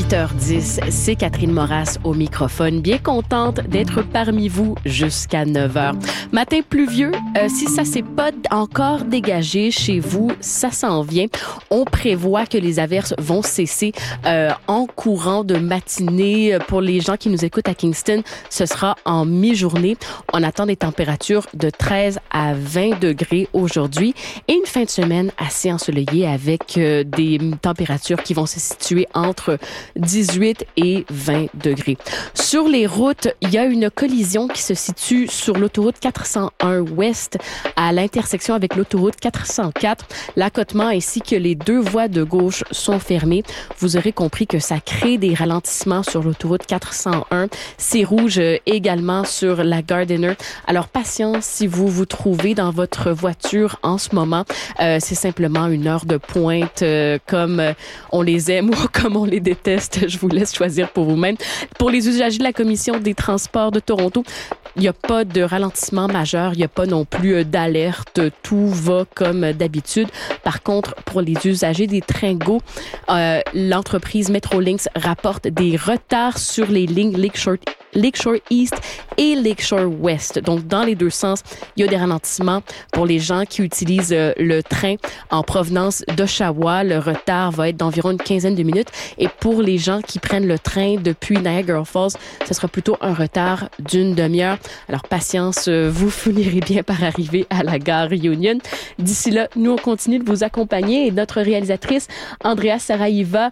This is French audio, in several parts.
8h10, c'est Catherine Moras au microphone, bien contente d'être parmi vous jusqu'à 9h. Matin pluvieux, si ça s'est pas encore dégagé chez vous, ça s'en vient. On prévoit que les averses vont cesser en courant de matinée. Pour les gens qui nous écoutent à Kingston, ce sera en mi-journée. On attend des températures de 13 à 20 degrés aujourd'hui et une fin de semaine assez ensoleillée avec des températures qui vont se situer entre 18 et 20 degrés. Sur les routes, il y a une collision qui se situe sur l'autoroute 401 Ouest à l'intersection avec l'autoroute 404. L'accotement ainsi que les deux voies de gauche sont fermées. Vous aurez compris que ça crée des ralentissements sur l'autoroute 401. C'est rouge également sur la Gardiner. Alors, patience si vous vous trouvez dans votre voiture en ce moment. C'est simplement une heure de pointe comme on les aime ou comme on les déteste. Je vous laisse choisir pour vous-même. Pour les usagers de la Commission des transports de Toronto, il n'y a pas de ralentissement majeur, il n'y a pas non plus d'alerte, tout va comme d'habitude. Par contre, pour les usagers des trains GO, l'entreprise Metrolinx rapporte des retards sur les lignes Lakeshore East et Lakeshore West. Donc, dans les deux sens, il y a des ralentissements pour les gens qui utilisent le train en provenance d'Oshawa. Le retard va être d'environ une quinzaine de minutes. Et pour les gens qui prennent le train depuis Niagara Falls, ce sera plutôt un retard d'une demi-heure. Alors, patience, vous finirez bien par arriver à la gare Union. D'ici là, nous, on continue de vous accompagner et notre réalisatrice, Andrea Saraiva,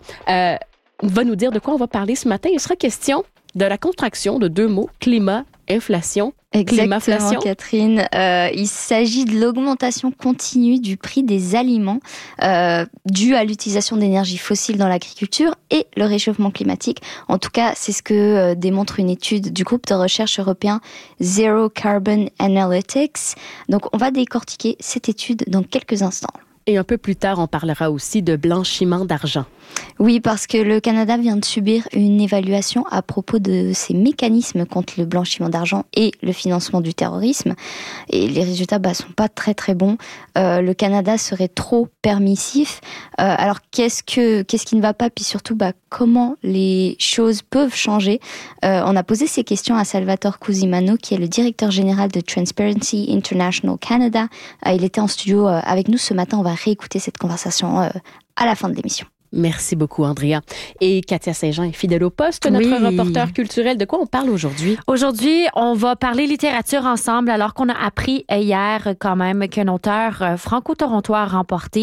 va nous dire de quoi on va parler ce matin. Il sera question de la contraction de deux mots, climat, inflation. Exactement, Catherine. Il s'agit de l'augmentation continue du prix des aliments due à l'utilisation d'énergie fossile dans l'agriculture et le réchauffement climatique. En tout cas, c'est ce que démontre une étude du groupe de recherche européen Zero Carbon Analytics. Donc, on va décortiquer cette étude dans quelques instants. Et un peu plus tard, on parlera aussi de blanchiment d'argent. Oui, parce que le Canada vient de subir une évaluation à propos de ses mécanismes contre le blanchiment d'argent et le financement du terrorisme. Et les résultats sont pas très très bons. Le Canada serait trop permissif. Alors qu'est-ce qui ne va pas? Puis surtout, comment les choses peuvent changer? On a posé ces questions à Salvatore Cusimano, qui est le directeur général de Transparency International Canada. Il était en studio avec nous ce matin. On va réécouter cette conversation à la fin de l'émission. Merci beaucoup, Andrea. Et Katia Saint-Jean est fidèle au poste, notre reporter culturel. De quoi on parle aujourd'hui? Aujourd'hui, on va parler littérature ensemble, alors qu'on a appris hier quand même qu'un auteur franco-torontois a remporté,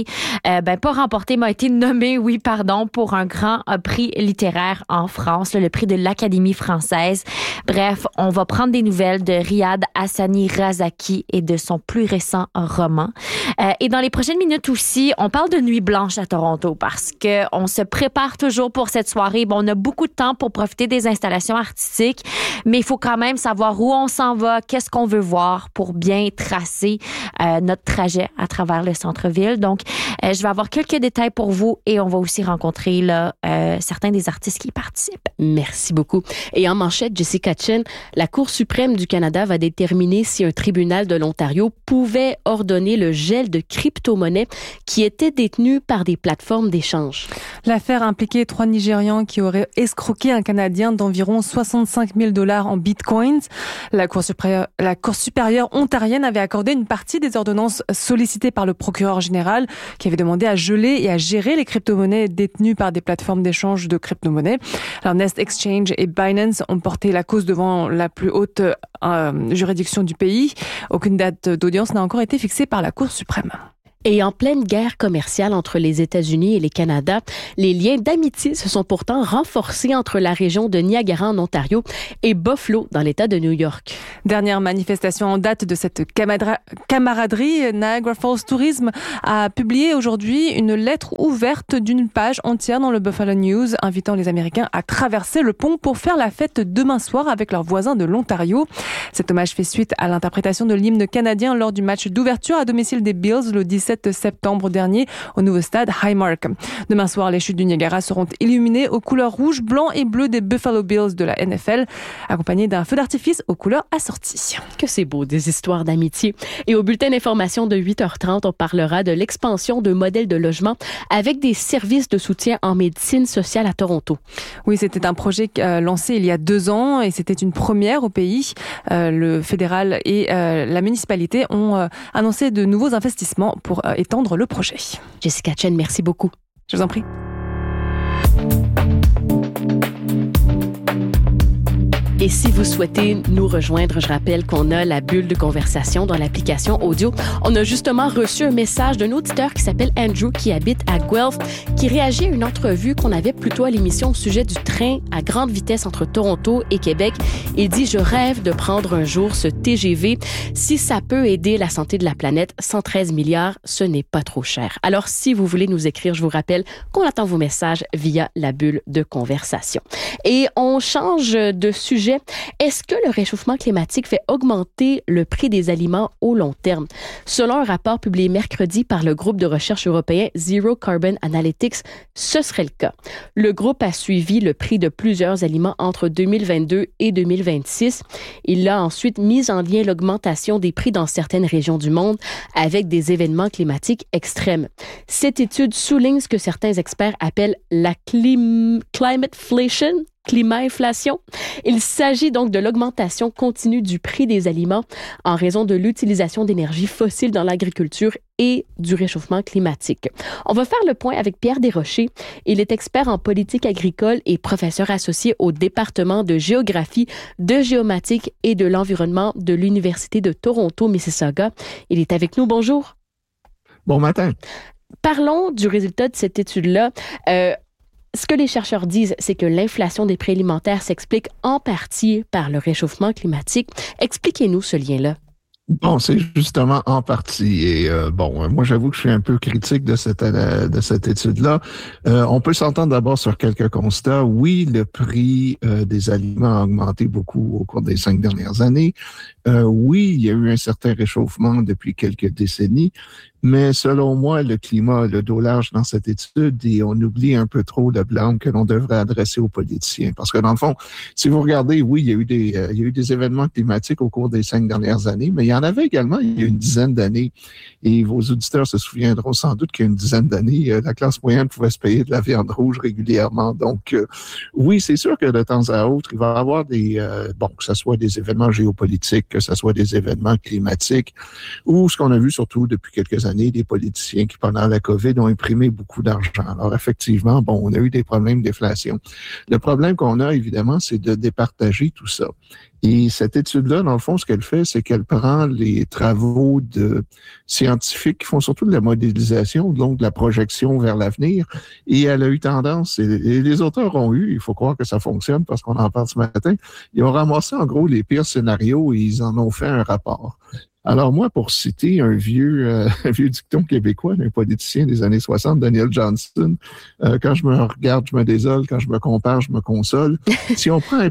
m'a été nommé, pour un grand prix littéraire en France, le prix de l'Académie française. Bref, on va prendre des nouvelles de Riyad Hassani Razaki et de son plus récent roman. Et dans les prochaines minutes aussi, on parle de Nuit blanche à Toronto parce que on se prépare toujours pour cette soirée. On a beaucoup de temps pour profiter des installations artistiques, mais il faut quand même savoir où on s'en va, qu'est-ce qu'on veut voir pour bien tracer notre trajet à travers le centre-ville. Donc, je vais avoir quelques détails pour vous et on va aussi rencontrer certains des artistes qui y participent. Merci beaucoup. Et en manchette, Jessica Chen, la Cour suprême du Canada va déterminer si un tribunal de l'Ontario pouvait ordonner le gel de crypto-monnaies qui étaient détenues par des plateformes d'échange. L'affaire impliquait 3 Nigérians qui auraient escroqué un Canadien d'environ 65 000 $ en bitcoins. La Cour supérieure ontarienne avait accordé une partie des ordonnances sollicitées par le procureur général qui avait demandé à geler et à gérer les crypto-monnaies détenues par des plateformes d'échange de crypto-monnaies. Alors Nest Exchange et Binance ont porté la cause devant la plus haute juridiction du pays. Aucune date d'audience n'a encore été fixée par la Cour suprême. Et en pleine guerre commerciale entre les États-Unis et le Canada, les liens d'amitié se sont pourtant renforcés entre la région de Niagara en Ontario et Buffalo dans l'État de New York. Dernière manifestation en date de cette camaraderie, Niagara Falls Tourism a publié aujourd'hui une lettre ouverte d'une page entière dans le Buffalo News, invitant les Américains à traverser le pont pour faire la fête demain soir avec leurs voisins de l'Ontario. Cet hommage fait suite à l'interprétation de l'hymne canadien lors du match d'ouverture à domicile des Bills le 17 17 septembre dernier au nouveau stade Highmark. Demain soir, les chutes du Niagara seront illuminées aux couleurs rouge, blanc et bleu des Buffalo Bills de la NFL, accompagnées d'un feu d'artifice aux couleurs assorties. Que c'est beau, des histoires d'amitié. Et au bulletin d'information de 8h30, on parlera de l'expansion de modèles de logement avec des services de soutien en médecine sociale à Toronto. Oui, c'était un projet lancé il y a 2 ans et c'était une première au pays. Le fédéral et la municipalité ont annoncé de nouveaux investissements pour étendre le projet. Jessica Chen, merci beaucoup. Je vous en prie. Et si vous souhaitez nous rejoindre, je rappelle qu'on a la bulle de conversation dans l'application audio. On a justement reçu un message d'un auditeur qui s'appelle Andrew, qui habite à Guelph, qui réagit à une entrevue qu'on avait plutôt à l'émission au sujet du train à grande vitesse entre Toronto et Québec. Il dit « Je rêve de prendre un jour ce TGV. Si ça peut aider la santé de la planète, 113 milliards, ce n'est pas trop cher. » Alors, si vous voulez nous écrire, je vous rappelle qu'on attend vos messages via la bulle de conversation. Et on change de sujet. Est-ce que le réchauffement climatique fait augmenter le prix des aliments au long terme? Selon un rapport publié mercredi par le groupe de recherche européen Zero Carbon Analytics, ce serait le cas. Le groupe a suivi le prix de plusieurs aliments entre 2022 et 2026. Il a ensuite mis en lien l'augmentation des prix dans certaines régions du monde avec des événements climatiques extrêmes. Cette étude souligne ce que certains experts appellent la climateflation, climat-inflation. Il s'agit donc de l'augmentation continue du prix des aliments en raison de l'utilisation d'énergie fossile dans l'agriculture et du réchauffement climatique. On va faire le point avec Pierre Desrochers. Il est expert en politique agricole et professeur associé au département de géographie, de géomatique et de l'environnement de l'Université de Toronto-Mississauga. Il est avec nous. Bonjour. Bon matin. Parlons du résultat de cette étude-là. Ce que les chercheurs disent, c'est que l'inflation des prix alimentaires s'explique en partie par le réchauffement climatique. Expliquez-nous ce lien-là. Bon, c'est justement en partie. Et moi, j'avoue que je suis un peu critique de cette étude-là. On peut s'entendre d'abord sur quelques constats. Oui, le prix des aliments a augmenté beaucoup au cours des 5 dernières années. Oui, il y a eu un certain réchauffement depuis quelques décennies. Mais selon moi, le climat a le dos large dans cette étude et on oublie un peu trop le blâme que l'on devrait adresser aux politiciens. Parce que dans le fond, si vous regardez, oui, il y a eu des événements climatiques au cours des 5 dernières années, mais il y en avait également il y a une dizaine d'années. Et vos auditeurs se souviendront sans doute qu'il y a une dizaine d'années, la classe moyenne pouvait se payer de la viande rouge régulièrement. Donc, oui, c'est sûr que de temps à autre, il va y avoir que ce soit des événements géopolitiques, que ce soit des événements climatiques, ou ce qu'on a vu surtout depuis quelques années, des politiciens qui, pendant la COVID, ont imprimé beaucoup d'argent. Alors, effectivement, on a eu des problèmes d'inflation. Le problème qu'on a, évidemment, c'est de départager tout ça. Et cette étude-là, dans le fond, ce qu'elle fait, c'est qu'elle prend les travaux de scientifiques qui font surtout de la modélisation, donc de la projection vers l'avenir, et elle a eu tendance, et les auteurs ont eu, il faut croire que ça fonctionne parce qu'on en parle ce matin, ils ont ramassé en gros les pires scénarios et ils en ont fait un rapport. Alors moi, pour citer un vieux dicton québécois d'un politicien des années 60, Daniel Johnston, quand je me regarde, je me désole, quand je me compare, je me console. Si on prend un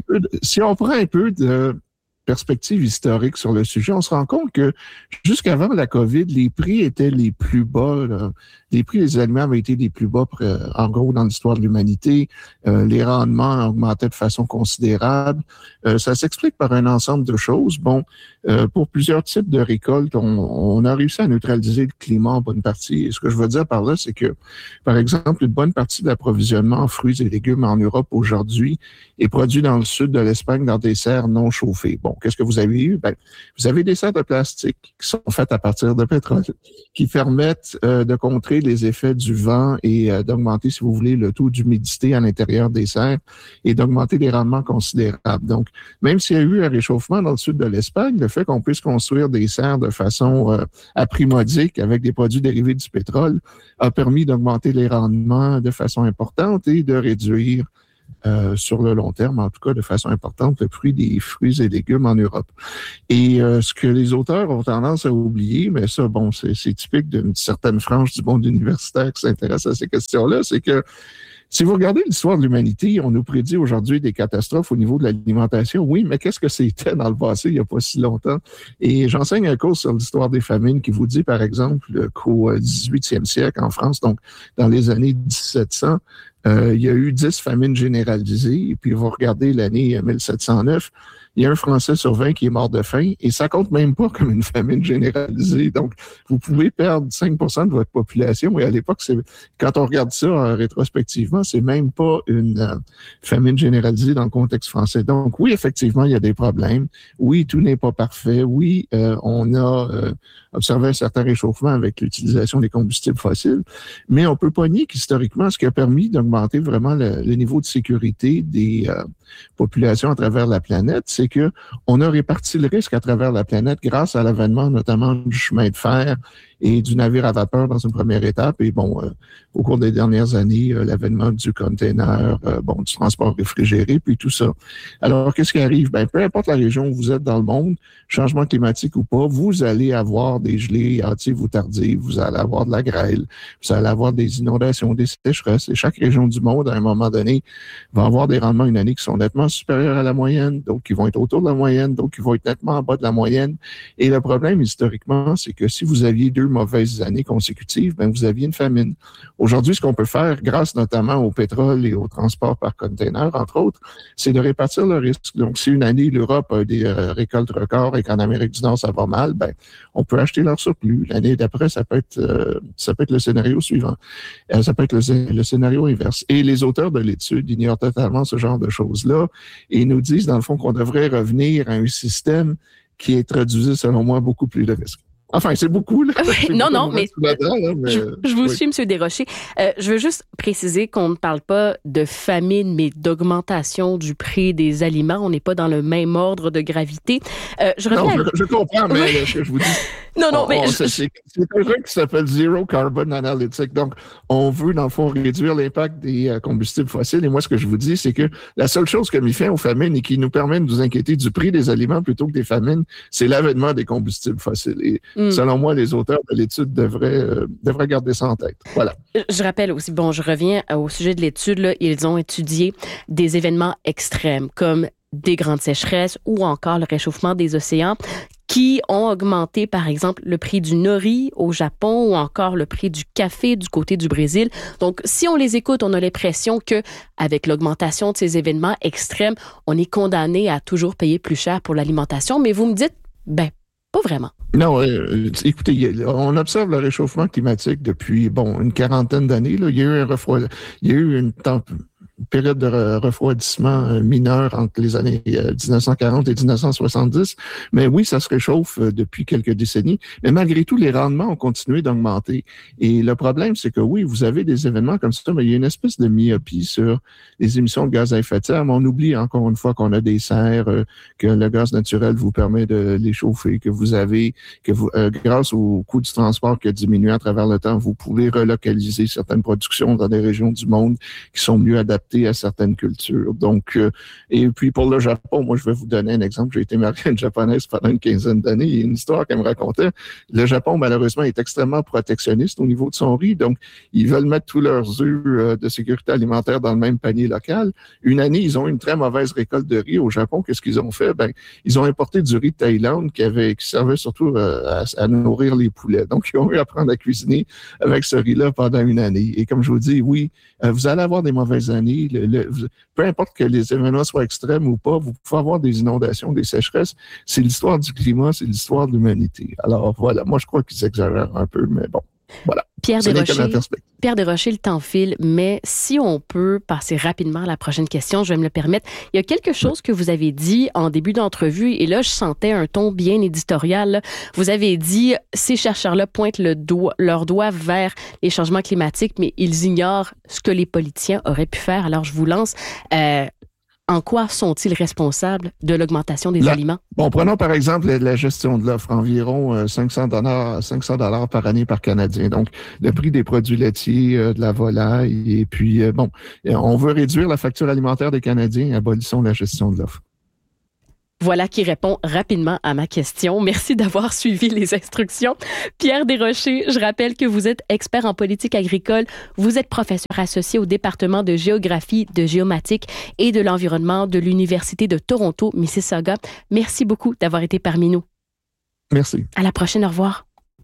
peu de perspective historique sur le sujet, on se rend compte que jusqu'avant la COVID, les prix étaient les plus bas. Les prix des aliments avaient été les plus bas, en gros, dans l'histoire de l'humanité. Les rendements augmentaient de façon considérable. Ça s'explique par un ensemble de choses. Pour plusieurs types de récoltes, on a réussi à neutraliser le climat en bonne partie. Et ce que je veux dire par là, c'est que, par exemple, une bonne partie de l'approvisionnement en fruits et légumes en Europe aujourd'hui est produit dans le sud de l'Espagne dans des serres non chauffées. Qu'est-ce que vous avez eu? Vous avez des serres de plastique qui sont faites à partir de pétrole, qui permettent de contrer les effets du vent et d'augmenter, si vous voulez, le taux d'humidité à l'intérieur des serres et d'augmenter les rendements considérables. Donc, même s'il y a eu un réchauffement dans le sud de l'Espagne, le fait qu'on puisse construire des serres de façon aprimodique avec des produits dérivés du pétrole a permis d'augmenter les rendements de façon importante et de réduire sur le long terme, en tout cas de façon importante, le prix des fruits et légumes en Europe. Et ce que les auteurs ont tendance à oublier, mais ça, c'est typique d'une certaine frange du monde universitaire qui s'intéresse à ces questions-là, c'est que Si vous regardez l'histoire de l'humanité, on nous prédit aujourd'hui des catastrophes au niveau de l'alimentation. Oui, mais qu'est-ce que c'était dans le passé, il n'y a pas si longtemps? Et j'enseigne un cours sur l'histoire des famines qui vous dit, par exemple, qu'au 18e siècle en France, donc dans les années 1700, il y a eu 10 famines généralisées. Et puis, vous regardez l'année 1709, il y a un Français sur 20 qui est mort de faim et ça compte même pas comme une famine généralisée. Donc, vous pouvez perdre 5% de votre population et à l'époque, quand on regarde ça rétrospectivement, c'est même pas une famine généralisée dans le contexte français. Donc, oui, effectivement, il y a des problèmes. Oui, tout n'est pas parfait. Oui, on a observé un certain réchauffement avec l'utilisation des combustibles fossiles, mais on peut pas nier qu'historiquement, ce qui a permis d'augmenter vraiment le niveau de sécurité des populations à travers la planète, c'est que on a réparti le risque à travers la planète grâce à l'avènement notamment du chemin de fer et du navire à vapeur dans une première étape. Et bon, au cours des dernières années, l'avènement du container, du transport réfrigéré, puis tout ça. Alors, qu'est-ce qui arrive? Ben, peu importe la région où vous êtes dans le monde, changement climatique ou pas, vous allez avoir des gelées hâtives ou tardives, vous allez avoir de la grêle, vous allez avoir des inondations, des sécheresses. Et chaque région du monde, à un moment donné, va avoir des rendements une année qui sont nettement supérieurs à la moyenne, d'autres qui vont être autour de la moyenne, d'autres qui vont être nettement en bas de la moyenne. Et le problème, historiquement, c'est que si vous aviez 2 mauvaises années consécutives, ben vous aviez une famine. Aujourd'hui, ce qu'on peut faire, grâce notamment au pétrole et au transport par container, entre autres, c'est de répartir le risque. Donc, si une année, l'Europe a des récoltes records et qu'en Amérique du Nord, ça va mal, ben on peut acheter leur surplus. L'année d'après, ça peut être le scénario suivant. Ça peut être le scénario inverse. Et les auteurs de l'étude ignorent totalement ce genre de choses-là et nous disent, dans le fond, qu'on devrait revenir à un système qui introduisait, selon moi, beaucoup plus de risques. Enfin, c'est beaucoup, là. Non, mais je vous suis, M. Desrochers. Je veux juste préciser qu'on ne parle pas de famine, mais d'augmentation du prix des aliments. On n'est pas dans le même ordre de gravité. Je comprends, mais ce que je vous dis... c'est un truc qui s'appelle Zero Carbon Analytic. Donc, on veut, dans le fond, réduire l'impact des combustibles fossiles. Et moi, ce que je vous dis, c'est que la seule chose qui a mis fin aux famines et qui nous permet de nous inquiéter du prix des aliments plutôt que des famines, c'est l'avènement des combustibles fossiles. Et selon moi, les auteurs de l'étude devraient garder ça en tête. Voilà. Je rappelle aussi, je reviens au sujet de l'étude, là, ils ont étudié des événements extrêmes comme des grandes sécheresses ou encore le réchauffement des océans qui ont augmenté, par exemple, le prix du nori au Japon ou encore le prix du café du côté du Brésil. Donc, si on les écoute, on a l'impression que avec l'augmentation de ces événements extrêmes, on est condamné à toujours payer plus cher pour l'alimentation. Mais vous me dites, pas vraiment. Non, écoutez, on observe le réchauffement climatique depuis, une quarantaine d'années. Là. Il y a eu une période de refroidissement mineur entre les années 1940 et 1970. Mais oui, ça se réchauffe depuis quelques décennies. Mais malgré tout, les rendements ont continué d'augmenter. Et le problème, c'est que oui, vous avez des événements comme ça, mais il y a une espèce de myopie sur les émissions de gaz à effet de serre. Mais on oublie encore une fois qu'on a des serres, que le gaz naturel vous permet de les chauffer, grâce au coût du transport qui a diminué à travers le temps, vous pouvez relocaliser certaines productions dans des régions du monde qui sont mieux adaptées à certaines cultures. Donc, et puis pour le Japon, moi, je vais vous donner un exemple. J'ai été marié à une Japonaise pendant une quinzaine d'années. Il y a une histoire qu'elle me racontait. Le Japon, malheureusement, est extrêmement protectionniste au niveau de son riz. Donc, ils veulent mettre tous leurs œufs de sécurité alimentaire dans le même panier local. Une année, ils ont eu une très mauvaise récolte de riz au Japon. Qu'est-ce qu'ils ont fait? Ils ont importé du riz de Thaïlande qui servait surtout à nourrir les poulets. Donc, ils ont eu à apprendre à cuisiner avec ce riz-là pendant une année. Et comme je vous dis, oui, vous allez avoir des mauvaises années. Peu importe que les événements soient extrêmes ou pas, vous pouvez avoir des inondations, des sécheresses. C'est l'histoire du climat, c'est l'histoire de l'humanité. Alors voilà, moi je crois qu'ils exagèrent un peu, mais bon, voilà. Pierre Desrochers, le temps file, mais si on peut passer rapidement à la prochaine question, je vais me le permettre. Il y a quelque chose que vous avez dit en début d'entrevue, et là, je sentais un ton bien éditorial. Là. Vous avez dit, ces chercheurs-là pointent leur doigt vers les changements climatiques, mais ils ignorent ce que les politiciens auraient pu faire. Alors, je vous lance... en quoi sont-ils responsables de l'augmentation des aliments? Prenons par exemple la gestion de l'offre, environ $500 par année par Canadien. Donc, le prix des produits laitiers, de la volaille, et puis, on veut réduire la facture alimentaire des Canadiens, abolissons la gestion de l'offre. Voilà qui répond rapidement à ma question. Merci d'avoir suivi les instructions. Pierre Desrochers, je rappelle que vous êtes expert en politique agricole. Vous êtes professeur associé au département de géographie, de géomatique et de l'environnement de l'Université de Toronto, Mississauga. Merci beaucoup d'avoir été parmi nous. Merci. À la prochaine. Au revoir.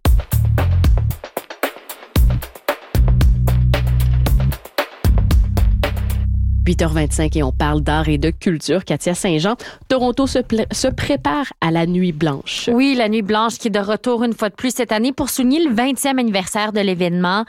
8h25 et on parle d'art et de culture. Katia Saint-Jean, Toronto se prépare à la Nuit blanche. Oui, la Nuit blanche qui est de retour une fois de plus cette année pour souligner le 20e anniversaire de l'événement.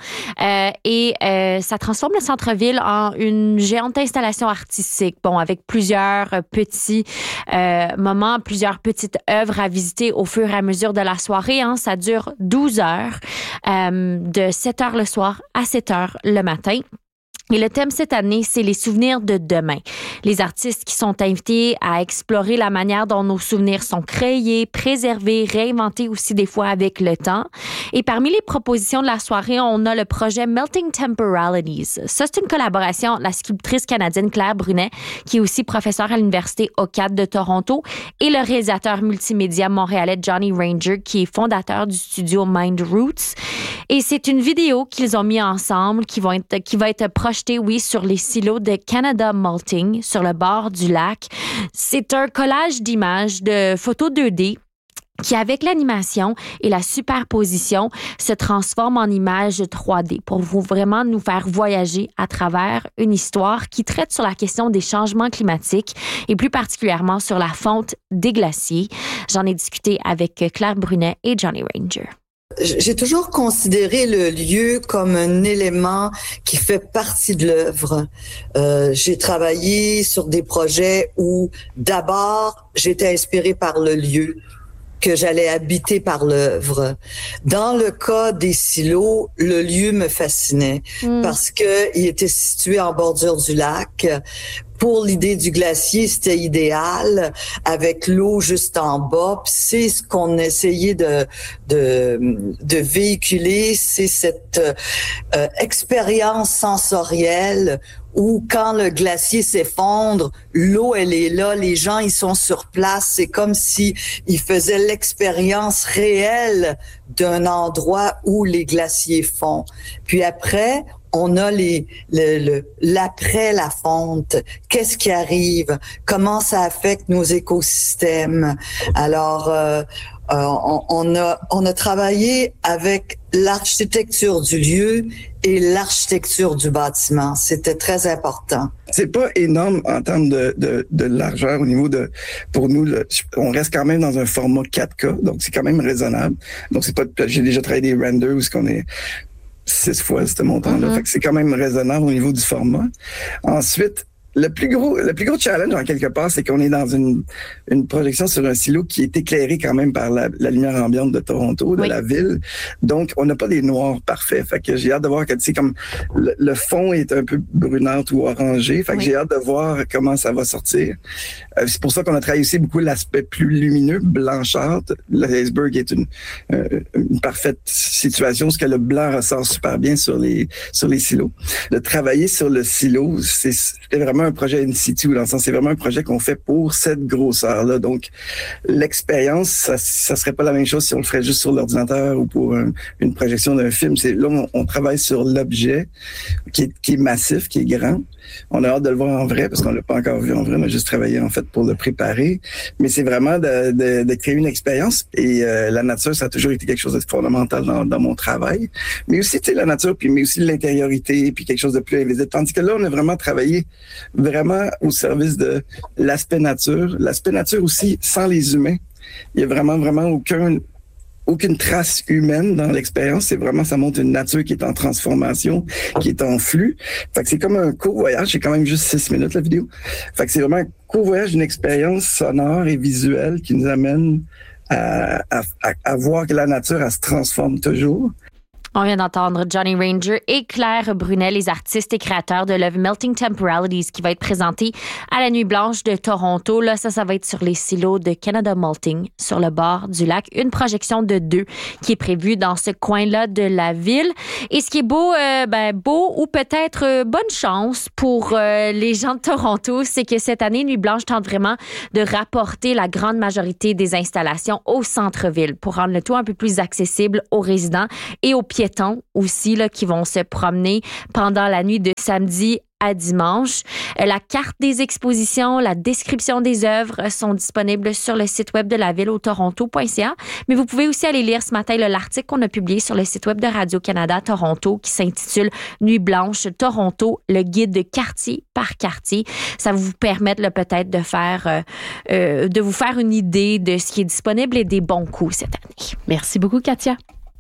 Ça transforme le centre-ville en une géante installation artistique. Bon, avec plusieurs petits moments, plusieurs petites œuvres à visiter au fur et à mesure de la soirée. Hein. Ça dure 12 heures, de 7 heures le soir à 7 heures le matin. Et le thème cette année, c'est les souvenirs de demain. Les artistes qui sont invités à explorer la manière dont nos souvenirs sont créés, préservés, réinventés aussi des fois avec le temps. Et parmi les propositions de la soirée, on a le projet Melting Temporalities. Ça, c'est une collaboration de la sculptrice canadienne Claire Brunet, qui est aussi professeure à l'Université OCAD de Toronto, et le réalisateur multimédia montréalais Johnny Ranger, qui est fondateur du studio Mind Roots. Et c'est une vidéo qu'ils ont mis ensemble qui va être projetée, oui, sur les silos de Canada Malting, sur le bord du lac. C'est un collage d'images, de photos 2D qui, avec l'animation et la superposition, se transforme en images 3D pour vraiment nous faire voyager à travers une histoire qui traite sur la question des changements climatiques et plus particulièrement sur la fonte des glaciers. J'en ai discuté avec Claire Brunet et Johnny Ranger. J'ai toujours considéré le lieu comme un élément qui fait partie de l'œuvre. J'ai travaillé sur des projets où d'abord j'étais inspirée par le lieu, que j'allais habiter par l'œuvre. Dans le cas des silos, le lieu me fascinait parce que il était situé en bordure du lac. Pour l'idée du glacier, c'était idéal avec l'eau juste en bas. Puis c'est ce qu'on essayait de véhiculer, c'est cette expérience sensorielle où quand le glacier s'effondre, l'eau elle est là, les gens ils sont sur place, c'est comme si ils faisaient l'expérience réelle d'un endroit où les glaciers fondent. Puis après, on a l'après la fonte. Qu'est-ce qui arrive? Comment ça affecte nos écosystèmes? Alors, on a travaillé avec l'architecture du lieu et l'architecture du bâtiment. C'était très important. C'est pas énorme en termes de largeur au niveau de, pour nous, on reste quand même dans un format 4K, donc c'est quand même raisonnable. Donc c'est pas, j'ai déjà travaillé des renders où ce qu'on est 6 fois ce montant-là. Fait que c'est quand même raisonnable au niveau du format. Ensuite, le plus gros challenge, en quelque part, c'est qu'on est dans une projection sur un silo qui est éclairé quand même par la lumière ambiante de Toronto, de la ville. Donc, on n'a pas des noirs parfaits. Fait que j'ai hâte de voir que, tu sais, comme le fond est un peu brunâtre ou orangé. Fait que j'ai hâte de voir comment ça va sortir. C'est pour ça qu'on a travaillé aussi beaucoup l'aspect plus lumineux, blanchâtre. L'iceberg est une parfaite situation, parce que le blanc ressort super bien sur les silos. De travailler sur le silo, c'était vraiment un projet in situ, dans le sens, c'est vraiment un projet qu'on fait pour cette grosseur-là. Donc, l'expérience, ça serait pas la même chose si on le ferait juste sur l'ordinateur ou pour une projection d'un film. Là, on travaille sur l'objet qui est massif, qui est grand. On a hâte de le voir en vrai, parce qu'on l'a pas encore vu en vrai. On a juste travaillé, en fait, pour le préparer. Mais c'est vraiment de créer une expérience. Et la nature, ça a toujours été quelque chose de fondamental dans mon travail. Mais aussi, tu sais, la nature, mais aussi l'intériorité, puis quelque chose de plus invisible. Tandis que là, on a vraiment travaillé vraiment au service de l'aspect nature. L'aspect nature aussi, sans les humains. Il y a vraiment aucune trace humaine dans l'expérience. C'est vraiment, ça montre une nature qui est en transformation, qui est en flux. Fait que c'est comme un court voyage. C'est quand même juste 6 minutes, la vidéo. Fait que c'est vraiment un court voyage d'une expérience sonore et visuelle qui nous amène à voir que la nature, elle se transforme toujours. On vient d'entendre Johnny Ranger et Claire Brunet, les artistes et créateurs de l'œuvre Melting Temporalities qui va être présentée à la Nuit Blanche de Toronto. Là, ça va être sur les silos de Canada Malting, sur le bord du lac. Une projection de 2 qui est prévue dans ce coin-là de la ville. Et ce qui est beau, beau ou peut-être bonne chance pour les gens de Toronto, c'est que cette année, Nuit Blanche tente vraiment de rapporter la grande majorité des installations au centre-ville pour rendre le tout un peu plus accessible aux résidents et aux piétons aussi là, qui vont se promener pendant la nuit de samedi à dimanche. La carte des expositions, la description des œuvres sont disponibles sur le site web de la ville au toronto.ca. Mais vous pouvez aussi aller lire ce matin l'article qu'on a publié sur le site web de Radio-Canada Toronto qui s'intitule Nuit Blanche Toronto, le guide de quartier par quartier. Ça va vous permettre là, peut-être de vous faire une idée de ce qui est disponible et des bons coups cette année. Merci beaucoup, Katia.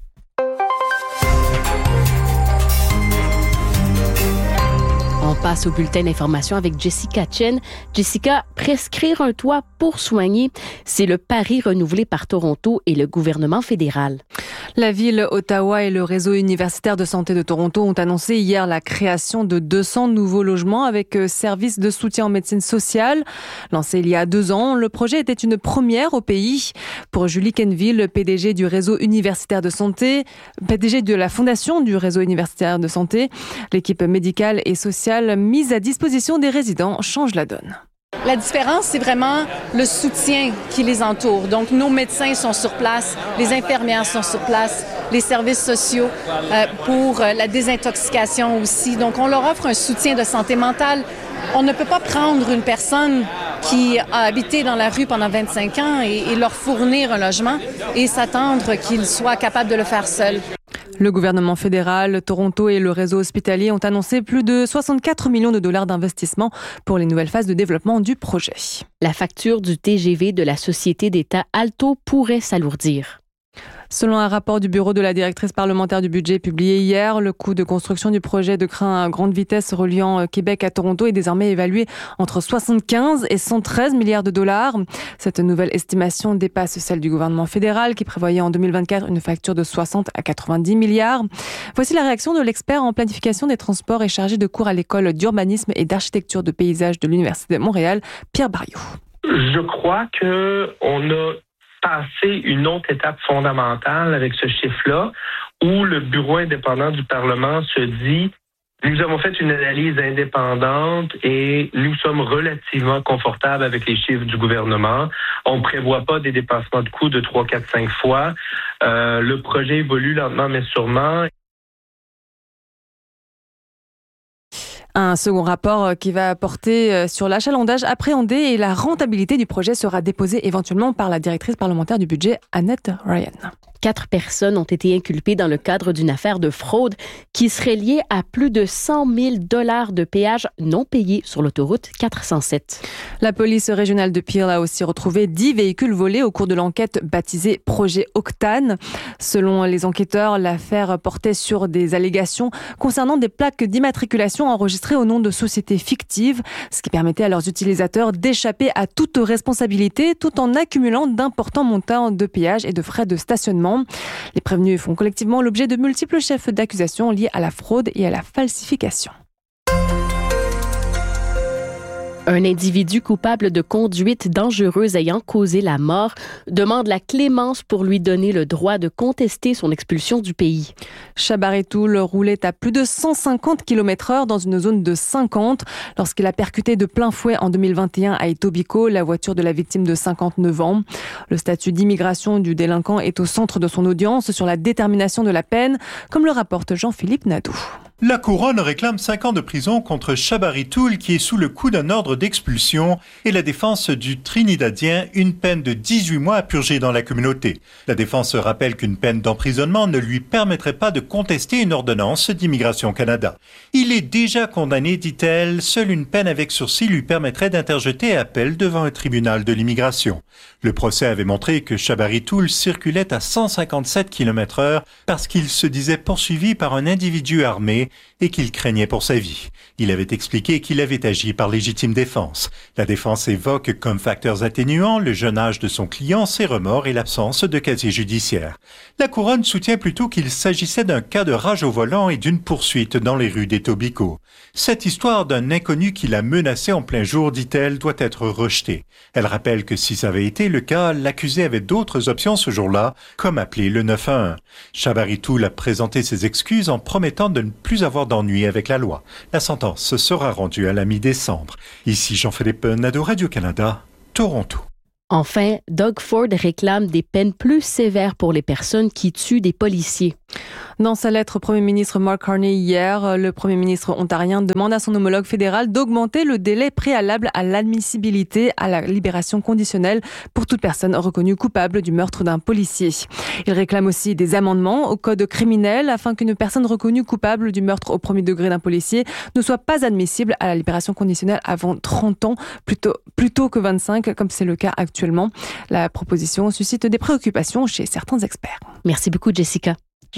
On passe au bulletin d'information avec Jessica Chen. Jessica, prescrire un toit pour soigner, c'est le pari renouvelé par Toronto et le gouvernement fédéral. La ville, Ottawa et le réseau universitaire de santé de Toronto ont annoncé hier la création de 200 nouveaux logements avec services de soutien en médecine sociale. Lancé il y a 2 ans, le projet était une première au pays. Pour Julie Kenville, PDG du réseau universitaire de santé, PDG de la fondation du réseau universitaire de santé, l'équipe médicale et sociale mise à disposition des résidents change la donne. La différence, c'est vraiment le soutien qui les entoure. Donc, nos médecins sont sur place, les infirmières sont sur place, les services sociaux pour la désintoxication aussi. Donc, on leur offre un soutien de santé mentale. On ne peut pas prendre une personne qui a habité dans la rue pendant 25 ans et leur fournir un logement et s'attendre qu'ils soient capables de le faire seuls. Le gouvernement fédéral, Toronto et le réseau hospitalier ont annoncé plus de 64 millions de dollars d'investissement pour les nouvelles phases de développement du projet. La facture du TGV de la société d'État Alto pourrait s'alourdir. Selon un rapport du bureau de la directrice parlementaire du budget publié hier, le coût de construction du projet de train à grande vitesse reliant Québec à Toronto est désormais évalué entre 75 et 113 milliards de dollars. Cette nouvelle estimation dépasse celle du gouvernement fédéral qui prévoyait en 2024 une facture de 60 à 90 milliards. Voici la réaction de l'expert en planification des transports et chargé de cours à l'école d'urbanisme et d'architecture de paysage de l'Université de Montréal, Pierre Barriot. Je crois qu'on a passé une autre étape fondamentale avec ce chiffre-là, où le bureau indépendant du Parlement se dit « Nous avons fait une analyse indépendante et nous sommes relativement confortables avec les chiffres du gouvernement. On ne prévoit pas des dépassements de coûts de 3, 4, 5 fois. Le projet évolue lentement mais sûrement. » Un second rapport qui va porter sur l'achalandage appréhendé et la rentabilité du projet sera déposé éventuellement par la directrice parlementaire du budget, Annette Ryan. 4 personnes ont été inculpées dans le cadre d'une affaire de fraude qui serait liée à plus de 100 000 $ de péages non payés sur l'autoroute 407. La police régionale de Peel a aussi retrouvé 10 véhicules volés au cours de l'enquête baptisée Projet Octane. Selon les enquêteurs, l'affaire portait sur des allégations concernant des plaques d'immatriculation enregistrées au nom de sociétés fictives, ce qui permettait à leurs utilisateurs d'échapper à toute responsabilité tout en accumulant d'importants montants de péages et de frais de stationnement. Les prévenus font collectivement l'objet de multiples chefs d'accusation liés à la fraude et à la falsification. Un individu coupable de conduite dangereuse ayant causé la mort demande la clémence pour lui donner le droit de contester son expulsion du pays. Shabar Tool roulait à plus de 150 km/h dans une zone de 50 lorsqu'il a percuté de plein fouet en 2021 à Etobicoke la voiture de la victime de 59 ans. Le statut d'immigration du délinquant est au centre de son audience sur la détermination de la peine, comme le rapporte Jean-Philippe Nadeau. La couronne réclame 5 ans de prison contre Shabar Tool qui est sous le coup d'un ordre d'expulsion et la défense du Trinidadien une peine de 18 mois à purger dans la communauté. La défense rappelle qu'une peine d'emprisonnement ne lui permettrait pas de contester une ordonnance d'Immigration Canada. Il est déjà condamné, dit-elle, seule une peine avec sursis lui permettrait d'interjeter appel devant un tribunal de l'immigration. Le procès avait montré que Shabar Tool circulait à 157 km/h parce qu'il se disait poursuivi par un individu armé condamné et qu'il craignait pour sa vie. Il avait expliqué qu'il avait agi par légitime défense. La défense évoque comme facteurs atténuants le jeune âge de son client, ses remords et l'absence de casier judiciaire. La couronne soutient plutôt qu'il s'agissait d'un cas de rage au volant et d'une poursuite dans les rues d'Etobicoke. Cette histoire d'un inconnu qui l'a menacé en plein jour, dit-elle, doit être rejetée. Elle rappelle que si ça avait été le cas, l'accusé avait d'autres options ce jour-là, comme appeler le 911. Shabari Toole a présenté ses excuses en promettant de ne plus avoir d'ennui avec la loi. La sentence sera rendue à la mi-décembre. Ici Jean-Philippe Nadeau, Radio-Canada, Toronto. Enfin, Doug Ford réclame des peines plus sévères pour les personnes qui tuent des policiers. Dans sa lettre au Premier ministre Mark Carney hier, le Premier ministre ontarien demande à son homologue fédéral d'augmenter le délai préalable à l'admissibilité à la libération conditionnelle pour toute personne reconnue coupable du meurtre d'un policier. Il réclame aussi des amendements au code criminel afin qu'une personne reconnue coupable du meurtre au premier degré d'un policier ne soit pas admissible à la libération conditionnelle avant 30 ans plutôt que 25, comme c'est le cas actuellement. La proposition suscite des préoccupations chez certains experts. Merci beaucoup, Jessica.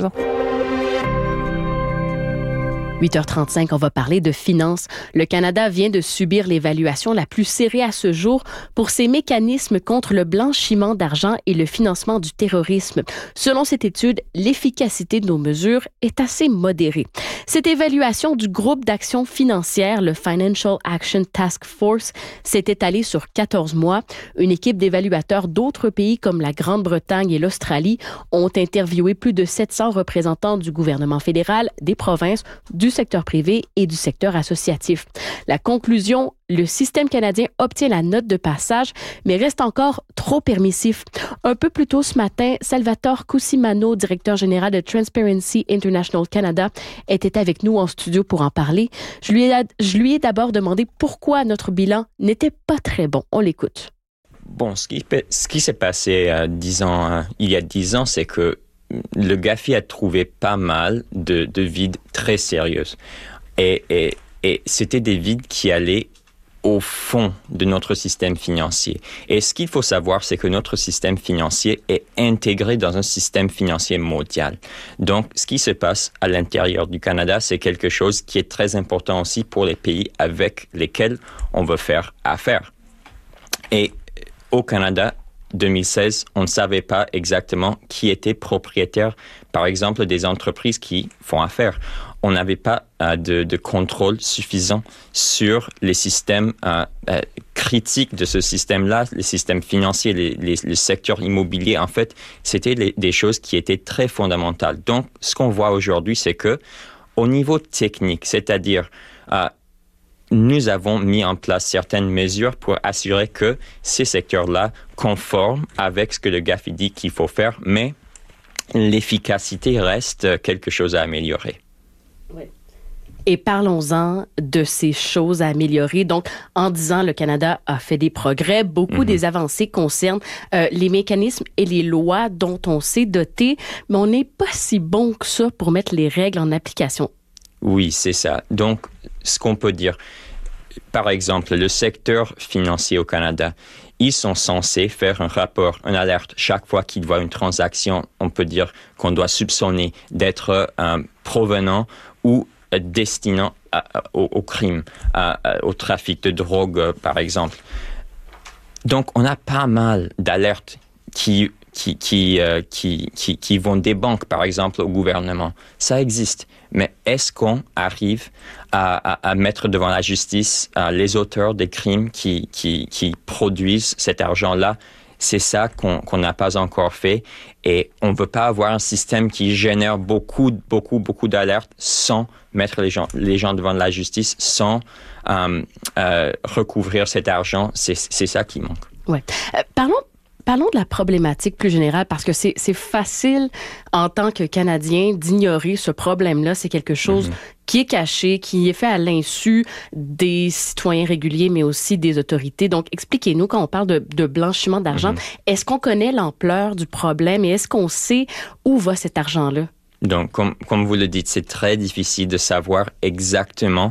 8h35, on va parler de finances. Le Canada vient de subir l'évaluation la plus serrée à ce jour pour ses mécanismes contre le blanchiment d'argent et le financement du terrorisme. Selon cette étude, l'efficacité de nos mesures est assez modérée. Cette évaluation du groupe d'action financière, le Financial Action Task Force, s'est étalée sur 14 mois. Une équipe d'évaluateurs d'autres pays comme la Grande-Bretagne et l'Australie ont interviewé plus de 700 représentants du gouvernement fédéral, des provinces, du secteur privé et du secteur associatif. La conclusion, le système canadien obtient la note de passage, mais reste encore trop permissif. Un peu plus tôt ce matin, Salvatore Cusimano, directeur général de Transparency International Canada, était avec nous en studio pour en parler. Je lui ai d'abord demandé pourquoi notre bilan n'était pas très bon. On l'écoute. Bon, ce qui s'est passé il y a 10 ans, c'est que le GAFI a trouvé pas mal de vides très sérieuses. Et c'était des vides qui allaient au fond de notre système financier. Et ce qu'il faut savoir, c'est que notre système financier est intégré dans un système financier mondial. Donc, ce qui se passe à l'intérieur du Canada, c'est quelque chose qui est très important aussi pour les pays avec lesquels on veut faire affaire. Et au Canada, 2016, on ne savait pas exactement qui était propriétaire, par exemple, des entreprises qui font affaire. On n'avait pas de contrôle suffisant sur les systèmes critiques de ce système-là, les systèmes financiers, le secteur immobilier. En fait, c'était des choses qui étaient très fondamentales. Donc, ce qu'on voit aujourd'hui, c'est que au niveau technique, c'est-à-dire nous avons mis en place certaines mesures pour assurer que ces secteurs-là conforment avec ce que le GAFI dit qu'il faut faire, mais l'efficacité reste quelque chose à améliorer. Oui. Et parlons-en de ces choses à améliorer. Donc, en 10 ans, le Canada a fait des progrès. Beaucoup des avancées concernent les mécanismes et les lois dont on s'est doté, mais on n'est pas si bon que ça pour mettre les règles en application. Oui, c'est ça. Donc, ce qu'on peut dire, par exemple, le secteur financier au Canada, ils sont censés faire un rapport, une alerte chaque fois qu'ils voient une transaction, on peut dire qu'on doit soupçonner d'être provenant ou destinant au crime, au trafic de drogue, par exemple. Donc, on a pas mal d'alertes qui vont des banques, par exemple, au gouvernement. Ça existe. Mais est-ce qu'on arrive à mettre devant la justice les auteurs des crimes qui produisent cet argent-là? C'est ça qu'on n'a pas encore fait. Et on ne veut pas avoir un système qui génère beaucoup d'alertes sans mettre les gens devant la justice, sans recouvrir cet argent. C'est ça qui manque. Ouais. Parlons de la problématique plus générale, parce que c'est facile en tant que Canadien d'ignorer ce problème-là. C'est quelque chose qui est caché, qui est fait à l'insu des citoyens réguliers, mais aussi des autorités. Donc, expliquez-nous, quand on parle de blanchiment d'argent, est-ce qu'on connaît l'ampleur du problème et est-ce qu'on sait où va cet argent-là? Donc, comme vous le dites, c'est très difficile de savoir exactement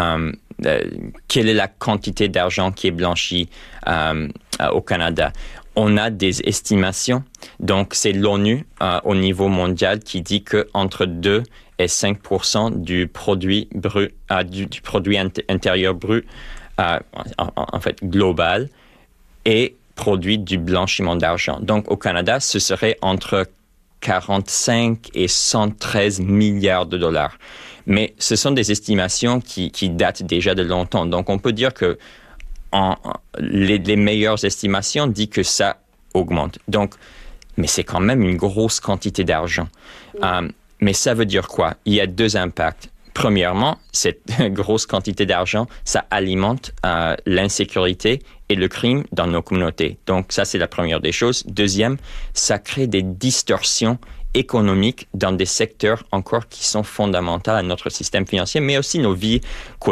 quelle est la quantité d'argent qui est blanchie au Canada. on a des estimations. Donc, c'est l'ONU au niveau mondial qui dit que entre 2 et 5% du produit brut, du produit intérieur brut, en fait global, est produit du blanchiment d'argent. Donc, au Canada, ce serait entre 45 et 113 milliards de dollars. Mais ce sont des estimations qui datent déjà de longtemps. Donc, on peut dire que les meilleures estimations disent que ça augmente. Donc, mais c'est quand même une grosse quantité d'argent. Mais ça veut dire quoi? Il y a 2 impacts. Premièrement, cette grosse quantité d'argent, ça alimente l'insécurité et le crime dans nos communautés. Donc, ça, c'est la première des choses. Deuxième, ça crée des distorsions économiques dans des secteurs encore qui sont fondamentaux à notre système financier, mais aussi nos vies quotidiennes.